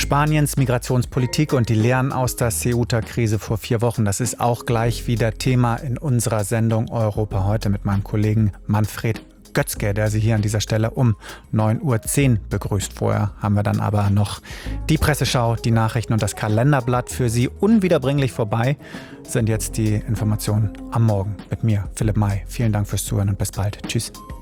Spaniens Migrationspolitik und die Lehren aus der Ceuta-Krise vor 4 Wochen. Das ist auch gleich wieder Thema in unserer Sendung Europa heute mit meinem Kollegen Manfred Götzke, der Sie hier an dieser Stelle um 9:10 Uhr begrüßt. Vorher haben wir dann aber noch die Presseschau, die Nachrichten und das Kalenderblatt für Sie unwiederbringlich vorbei. Sind jetzt die Informationen am Morgen mit mir, Philipp May. Vielen Dank fürs Zuhören und bis bald. Tschüss.